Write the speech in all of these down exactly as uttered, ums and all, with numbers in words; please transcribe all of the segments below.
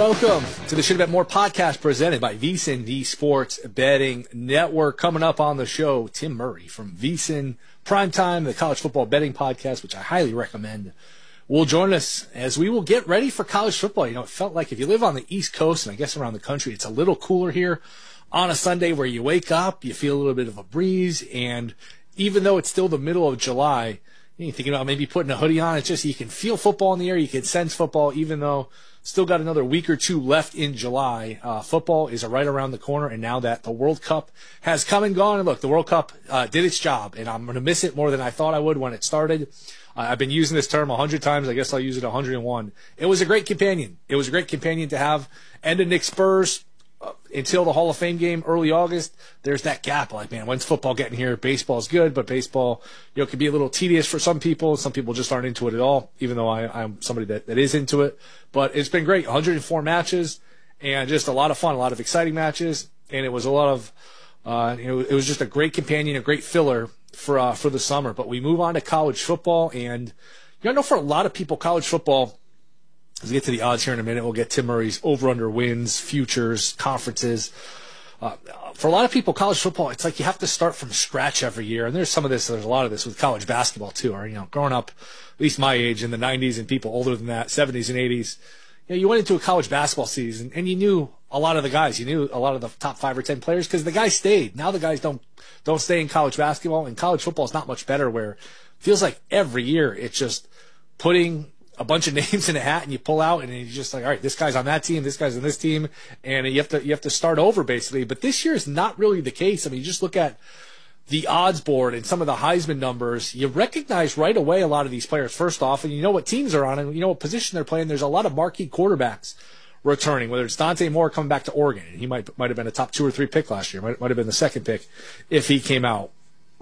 Welcome to the Should Have Bet More podcast presented by VSiN, the Sports Betting Network. Coming up on the show, Tim Murray from VSiN Primetime, the college football betting podcast, which I highly recommend, will join us as we will get ready for college football. You know, it felt like if you live on the East Coast and I guess around the country, it's a little cooler here on a Sunday where you wake up, you feel a little bit of a breeze, and even though it's still the middle of July, you're thinking about maybe putting a hoodie on. It's just you can feel football in the air, you can sense football, even though still got another week or two left in July. Uh, football is right around the corner, and now that the World Cup has come and gone, and look, the World Cup uh, did its job, and I'm going to miss it more than I thought I would when it started. Uh, I've been using this term a hundred times. I guess I'll use it a hundred and one. It was a great companion. It was a great companion to have. End of Nick Spurs uh, until the Hall of Fame game early August. There's that gap. Like, man, when's football getting here? Baseball's good, but baseball, you know, can be a little tedious for some people. Some people just aren't into it at all, even though I, I'm somebody that, that is into it. But it's been great. one hundred four matches and just a lot of fun, a lot of exciting matches. And it was a lot of, uh, you know, it was just a great companion, a great filler for, uh, for the summer. But we move on to college football. And, you know, I know for a lot of people, college football, as we get to the odds here in a minute, we'll get Tim Murray's over-under wins, futures, conferences. Uh, for a lot of people, college football, it's like you have to start from scratch every year. And there's some of this, there's a lot of this with college basketball too. Or, you know, growing up, at least my age in the nineties and people older than that, seventies and eighties, you know, you went into a college basketball season and you knew a lot of the guys. You knew a lot of the top five or ten players because the guys stayed. Now the guys don't don't stay in college basketball, and college football is not much better, where it feels like every year it's just putting a bunch of names in a hat and you pull out and you're just like, all right, this guy's on that team, this guy's on this team, and you have to you have to start over basically. But this year is not really the case. I mean, you just look at the odds board and some of the Heisman numbers, you recognize right away a lot of these players first off, and you know what teams are on and you know what position they're playing. There's a lot of marquee quarterbacks returning, whether it's Dante Moore coming back to Oregon, and he might might have been a top two or three pick last year, might, might have been the second pick if he came out.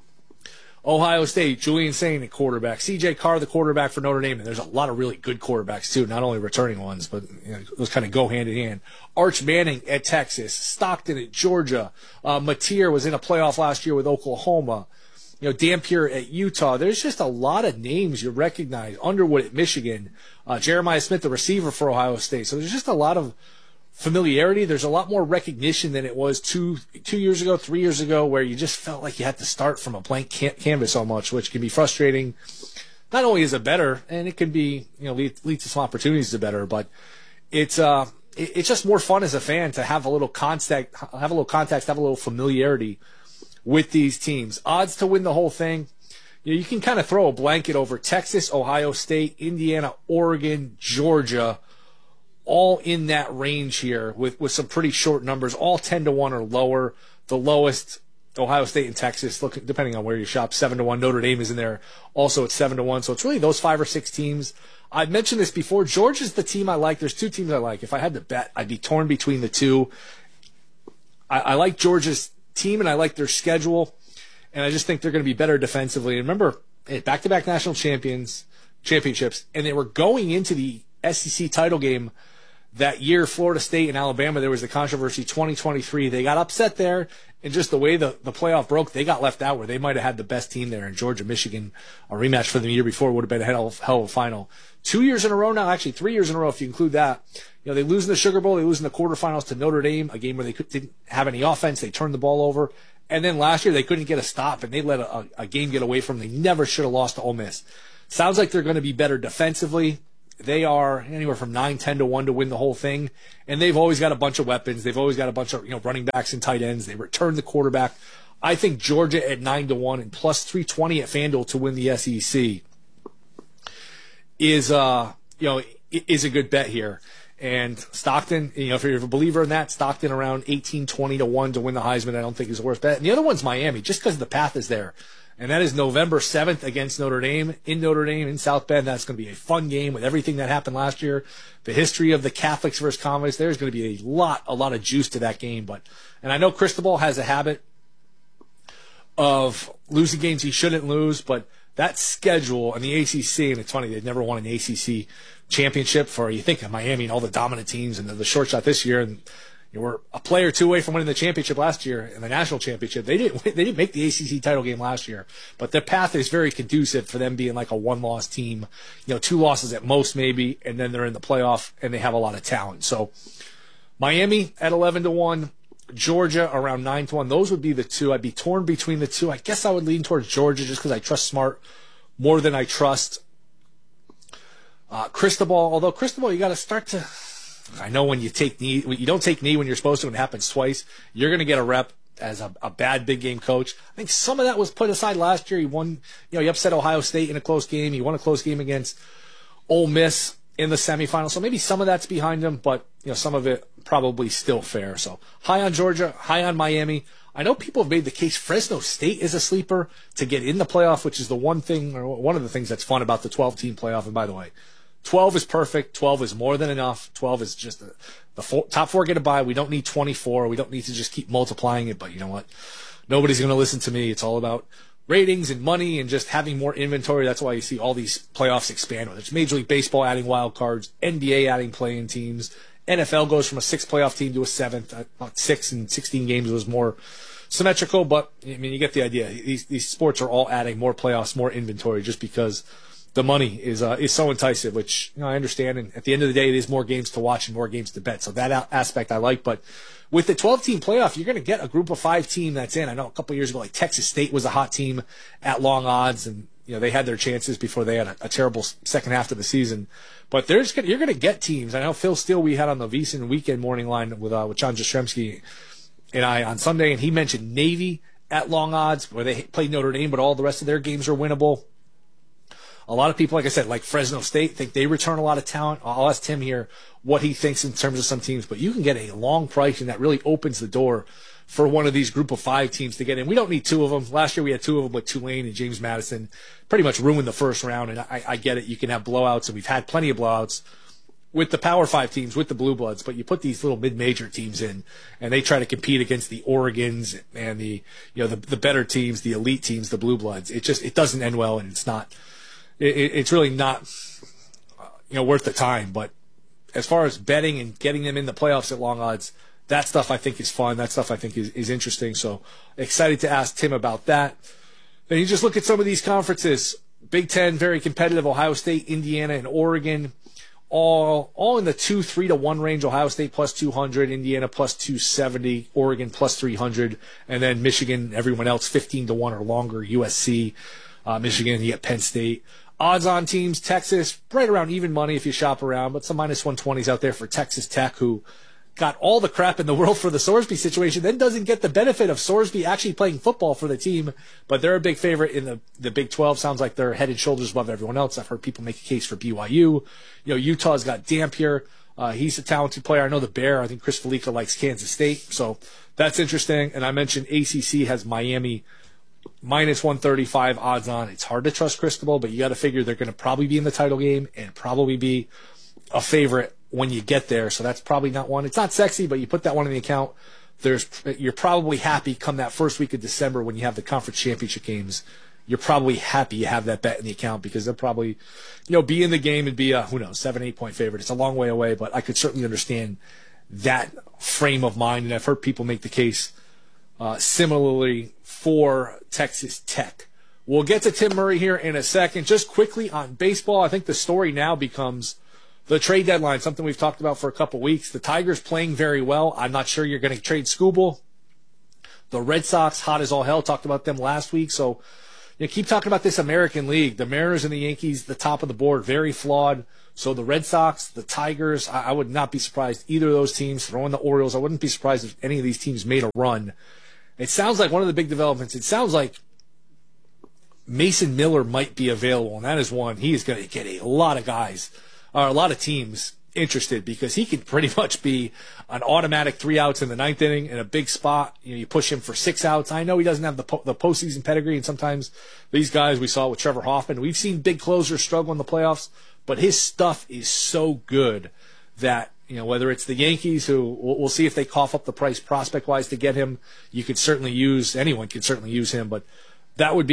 Ohio State, Julian Saint at quarterback, C J Carr, the quarterback for Notre Dame, and there's a lot of really good quarterbacks too, not only returning ones, but you know, those kind of go hand in hand. Arch Manning at Texas, Stockton at Georgia, uh, Mateer was in a playoff last year with Oklahoma, you know, Dampier at Utah. There's just a lot of names you recognize. Underwood at Michigan, uh, Jeremiah Smith, the receiver for Ohio State. So there's just a lot of familiarity. There's a lot more recognition than it was two two years ago, three years ago, where you just felt like you had to start from a blank can- canvas so much, which can be frustrating. Not only is it better, and it can be, you know, lead, lead to some opportunities to better, but it's uh it, it's just more fun as a fan to have a little contact, have a little context, have a little familiarity with these teams. Odds to win the whole thing. You know, you can kind of throw a blanket over Texas, Ohio State, Indiana, Oregon, Georgia, all in that range here with, with some pretty short numbers, all ten to one or lower. The lowest, Ohio State and Texas, look, depending on where you shop, seven to one. Notre Dame is in there also at seven to one. So it's really those five or six teams. I've mentioned this before. Georgia's the team I like. There's two teams I like. If I had to bet, I'd be torn between the two. I, I like Georgia's team and I like their schedule, and I just think they're going to be better defensively. And remember, back-to-back national champions, championships, and they were going into the S E C title game that year, Florida State and Alabama. There was the controversy, twenty twenty-three. They got upset there, and just the way the, the playoff broke, they got left out where they might have had the best team there. In Georgia, Michigan, a rematch for them the year before would have been a hell of, hell of a final. Two years in a row now, actually three years in a row if you include that. You know, they lose in the Sugar Bowl, they lose in the quarterfinals to Notre Dame, a game where they could, didn't have any offense. They turned the ball over. And then last year they couldn't get a stop, and they let a, a game get away from them. They never should have lost to Ole Miss. Sounds like they're going to be better defensively. They are anywhere from nine, ten to one to win the whole thing. And they've always got a bunch of weapons. They've always got a bunch of, you know, running backs and tight ends. They return the quarterback. I think Georgia at nine to one and plus three twenty at FanDuel to win the S E C is, uh, you know, is a good bet here. And Stockton, you know, if you're a believer in that, Stockton around eighteen, twenty to one to win the Heisman, I don't think is the worst bet. And the other one's Miami, just because the path is there. And that is November seventh against Notre Dame, in Notre Dame, in South Bend. That's going to be a fun game with everything that happened last year. The history of the Catholics versus convicts, there's going to be a lot, a lot of juice to that game. But, and I know Cristobal has a habit of losing games he shouldn't lose, but that schedule and the A C C, and it's funny, they've never won an A C C championship for, you think of Miami and all the dominant teams and the, the short shot this year, and You were a player or two away from winning the championship last year and the national championship. They didn't they didn't make the A C C title game last year, but their path is very conducive for them being like a one-loss team, you know, two losses at most maybe, and then they're in the playoff and they have a lot of talent. So Miami at eleven to one, Georgia around nine to one. Those would be the two. I'd be torn between the two. I guess I would lean towards Georgia just because I trust Smart more than I trust uh, Cristobal. Although Cristobal, you got to start to. I know when you take knee, you don't take knee when you're supposed to, and it happens twice. You're going to get a rep as a, a bad big game coach. I think some of that was put aside last year. He won, you know, he upset Ohio State in a close game. He won a close game against Ole Miss in the semifinals. So maybe some of that's behind him, but you know, some of it probably still fair. So high on Georgia, high on Miami. I know people have made the case Fresno State is a sleeper to get in the playoff, which is the one thing or one of the things that's fun about the twelve-team playoff. And by the way, twelve is perfect. twelve is more than enough. twelve is just the, the four, top four get a bye. We don't need twenty-four. We don't need to just keep multiplying it. But you know what? Nobody's going to listen to me. It's all about ratings and money and just having more inventory. That's why you see all these playoffs expand. Whether it's Major League Baseball adding wild cards, N B A adding play-in teams, N F L goes from a sixth playoff team to a seventh. About six and sixteen games was more symmetrical. But I mean, you get the idea. These these sports are all adding more playoffs, more inventory, just because the money is uh, is so enticing, which you know I understand. And at the end of the day, it is more games to watch and more games to bet. So that a- aspect I like. But with the twelve-team playoff, you're going to get a group of five team that's in. I know a couple of years ago, like Texas State was a hot team at long odds, and you know they had their chances before they had a, a terrible second half of the season. But there's you're going to get teams. I know Phil Steele we had on the VSiN weekend morning line with uh, with John Jastrzemski and I on Sunday, and he mentioned Navy at long odds where they played Notre Dame, but all the rest of their games are winnable. A lot of people, like I said, like Fresno State, think they return a lot of talent. I'll ask Tim here what he thinks in terms of some teams, but you can get a long price, and that really opens the door for one of these group of five teams to get in. We don't need two of them. Last year we had two of them with Tulane and James Madison. Pretty much ruined the first round, and I, I get it. You can have blowouts, and we've had plenty of blowouts with the Power Five teams, with the Blue Bloods, but you put these little mid-major teams in, and they try to compete against the Oregons and the you know the, the better teams, the elite teams, the Blue Bloods. It just it doesn't end well, and it's not. It's really not, you know, worth the time. But as far as betting and getting them in the playoffs at long odds, that stuff I think is fun. That stuff I think is, is interesting. So excited to ask Tim about that. Then you just look at some of these conferences. Big Ten, very competitive. Ohio State, Indiana, and Oregon, all all in the two, three to one range. Ohio State plus two hundred, Indiana plus two seventy, Oregon plus three hundred, and then Michigan, everyone else fifteen to one or longer. U S C, uh, Michigan, you get Penn State. Odds-on teams, Texas, right around even money if you shop around, but some minus one twenties out there for Texas Tech, who got all the crap in the world for the Sorsby situation, then doesn't get the benefit of Sorsby actually playing football for the team, but they're a big favorite in the, the Big twelve. Sounds like they're head and shoulders above everyone else. I've heard people make a case for B Y U. You know, Utah's got Dampier. Uh, he's a talented player. I know the Bear. I think Chris Felica likes Kansas State, so that's interesting. And I mentioned A C C has Miami minus one thirty-five odds on. It's hard to trust Cristobal, but you got to figure they're going to probably be in the title game and probably be a favorite when you get there. So that's probably not one. It's not sexy, but you put that one in the account. There's, you're probably happy come that first week of December when you have the conference championship games. You're probably happy you have that bet in the account because they'll probably, you know, be in the game and be a, who knows, seven, eight point favorite. It's a long way away, but I could certainly understand that frame of mind. And I've heard people make the case uh, similarly for Texas Tech. We'll get to Tim Murray here in a second. Just quickly on baseball, I think the story now becomes the trade deadline, something we've talked about for a couple weeks. The Tigers playing very well. I'm not sure you're going to trade Skubal. The Red Sox, hot as all hell, talked about them last week. So you know, keep talking about this American League. The Mariners and the Yankees, the top of the board, very flawed. So the Red Sox, the Tigers, I, I would not be surprised either of those teams. Throwing the Orioles, I wouldn't be surprised if any of these teams made a run. It sounds like one of the big developments, it sounds like Mason Miller might be available, and that is one. He is going to get a lot of guys, or a lot of teams interested because he could pretty much be an automatic three outs in the ninth inning in a big spot. You know, you push him for six outs. I know he doesn't have the po- the postseason pedigree, and sometimes these guys we saw with Trevor Hoffman, we've seen big closers struggle in the playoffs, but his stuff is so good that, you know, whether it's the Yankees, who we'll, we'll see if they cough up the price prospect-wise to get him, you could certainly use, anyone could certainly use him, but that would be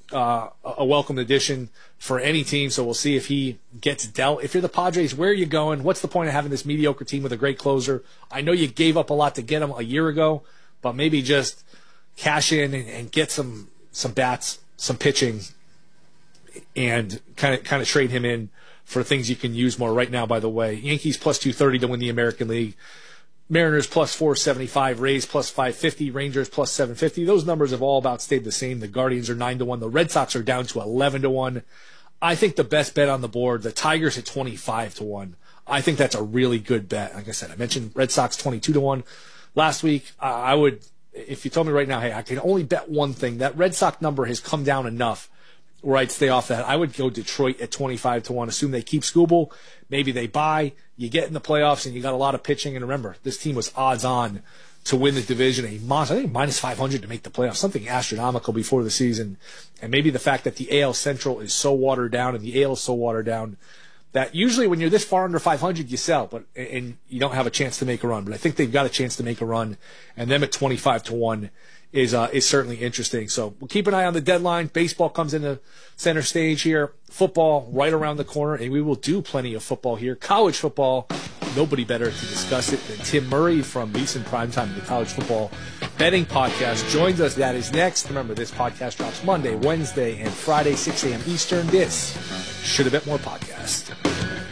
uh, a welcome addition for any team. So we'll see if he gets dealt. If you're the Padres, where are you going? What's the point of having this mediocre team with a great closer? I know you gave up a lot to get him a year ago, but maybe just cash in and, and get some some bats, some pitching, and kind of kind of trade him in for things you can use more right now. By the way, Yankees plus two thirty to win the American League. Mariners plus four seventy-five, Rays plus five fifty, Rangers plus seven fifty. Those numbers have all about stayed the same. The Guardians are nine to one. The Red Sox are down to eleven to one. I think the best bet on the board, the Tigers at twenty-five to one. I think that's a really good bet. Like I said, I mentioned Red Sox twenty-two to one last week. Uh, I would, if you told me right now, hey, I can only bet one thing, that Red Sox number has come down enough where I'd stay off that. I would go Detroit at twenty-five to one. Assume they keep Skubal. Maybe they buy. You get in the playoffs and you got a lot of pitching. And remember, this team was odds on to win the division. A monster, I think minus five hundred to make the playoffs, something astronomical before the season. And maybe the fact that the A L Central is so watered down and the A L is so watered down that usually when you're this far under five hundred, you sell, but and you don't have a chance to make a run. But I think they've got a chance to make a run, and them at twenty-five to one is uh, is certainly interesting. So we'll keep an eye on the deadline. Baseball comes into center stage here. Football right around the corner, and we will do plenty of football here. College football, nobody better to discuss it than Tim Murray from VSiN Primetime, the College Football Betting Podcast, joins us. That is next. Remember, this podcast drops Monday, Wednesday, and Friday, six a.m. Eastern. This Should Have Bet More podcast.